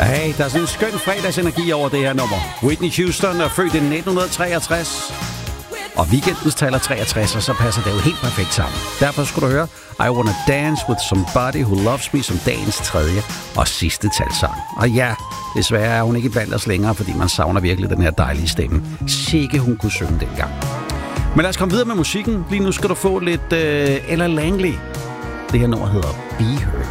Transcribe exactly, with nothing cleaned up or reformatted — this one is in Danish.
Hey, der er sådan en skøn fredagsenergi over det her nummer. Whitney Houston er født i nitten treogtres. Og weekendens taler treogtres, og så passer det jo helt perfekt sammen. Derfor skulle du høre I Wanna Dance With Somebody Who Loves Me som dagens tredje og sidste talsang. Og ja, desværre er hun ikke blandt os længere, fordi man savner virkelig den her dejlige stemme. Sikke hun kunne synge dengang. Men lad os komme videre med musikken. Lige nu skal du få lidt uh, Ella Langley. Det her nummer hedder Be Heard.